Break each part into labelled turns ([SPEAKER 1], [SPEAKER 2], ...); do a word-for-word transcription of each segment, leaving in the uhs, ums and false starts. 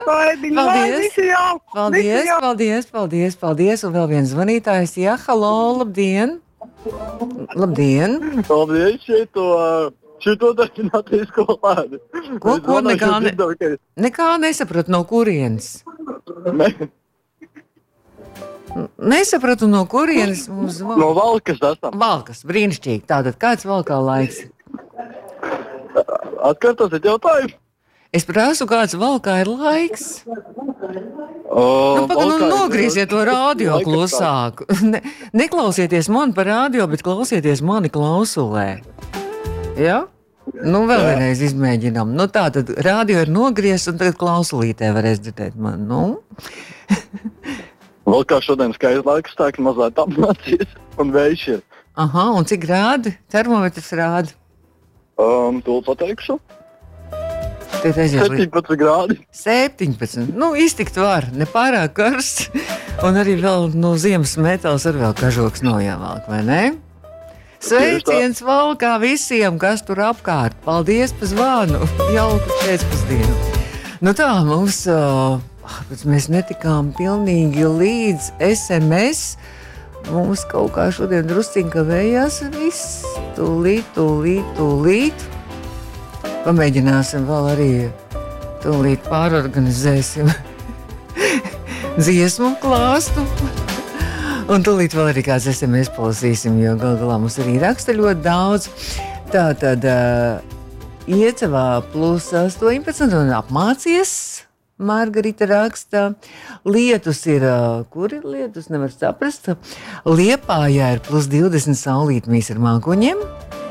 [SPEAKER 1] Paldies,
[SPEAKER 2] paldies, paldies, paldies, paldies. Un vēl viens zvanītājs. Jā, halo, labdien. Labdien.
[SPEAKER 3] Paldies šito, šito darbināties skolāni.
[SPEAKER 2] Ko, ko nekā, ne, nekā nesapratu no kurienes?
[SPEAKER 3] Ne.
[SPEAKER 2] Nesapratu no kurienes mums zvan.
[SPEAKER 3] No Valkas esam.
[SPEAKER 2] Valkas, brīnišķīgi. Tātad kāds Valkā laiks?
[SPEAKER 3] Atkārtosiet jautājumu.
[SPEAKER 2] Es prasu, kāds Valkā ir laiks.
[SPEAKER 3] O,
[SPEAKER 2] nu, paga, nu, nogrieziet to radio klusāk. Ne, neklausieties mani par radio, bet klausieties mani klausulē. Ja? Nu, vēl vienreiz izmēģinām. Nu, tā tad radio ir nogriezts un tagad klausulītē varēs dzirdēt mani. Nu?
[SPEAKER 3] Vēl kā šodien skaists laiks, tā ka mazliet apmācies un vējš ir.
[SPEAKER 2] Aha, un cik grādi? Termometrs rāda?
[SPEAKER 3] Um, Tūl pateikšu.
[SPEAKER 2] septiņpadsmit
[SPEAKER 3] grādi.
[SPEAKER 2] septiņpadsmit. Nu, iztikt var, ne pārāk karsts. Un arī vēl no ziemas metāls ar vēl kažoks nojāvāk, vai ne? Sveiciens Valkā visiem, kas tur apkārt. Paldies par zvanu. Jauku pēcpusdienu. Nu tā, mums... Uh, Mēs netikām pilnīgi līdz es em es. Mums kaut kā šodien drusciņ kavējās viss. Tūlīt, tūlīt, tūlīt. Pamēģināsim vēl arī tūlīt pārorganizēsim dziesmu klāstu. Un tūlīt vēl arī kāds es em es palasīsim, jo gal galā mums arī raksta ļoti daudz. Tātad uh, Iecavā plus astoņpadsmit un apmācies. Margarita raksta, lietus ir, kur ir lietus, nevar saprast. Liepājā ir plus divdesmit saulītmīs ar mākoņiem.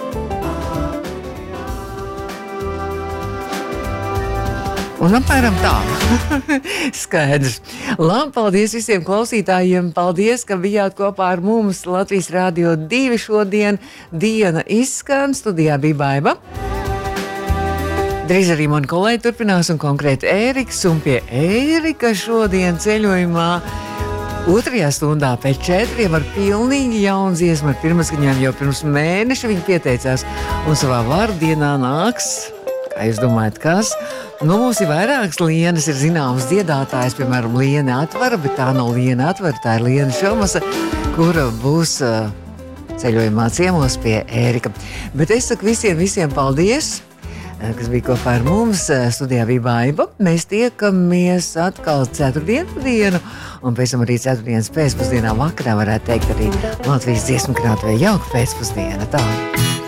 [SPEAKER 2] Un apmēram tā. Skaidrs. Labi, paldies visiem klausītājiem. Paldies, ka bijāt kopā ar mums. Latvijas Rādio divi šodien. Diena izskan. Studijā bija Baiba. Drīz arī mani kolēģi turpinās un konkrēti Ēriks, un pie Ērika šodien ceļojumā otrajā stundā pēc četriem ar pilnīgi jaunu dziesmu ar pirmaskaņām jau pirms mēneša viņi pieteicās un savā vārdienā nāks, kā jūs domājat, kas? Nu, mums ir vairākas Lienas, ir zināmas dziedātājas, piemēram, Liena Atvara, bet tā nav Liena Atvara, tā ir Liena Šomasa, kura būs uh, ceļojumā ciemos pie Ērika. Bet es saku visiem, visiem paldies! Kas bija kopā ar mums, studijā bija Baiba. Mēs tiekamies atkal ceturtdienu dienu, un pēc tam arī ceturtdienas pēcpusdienā vakarā varētu teikt arī Latvijas dziesmu krātuvē jauka pēcpusdiena. Tā.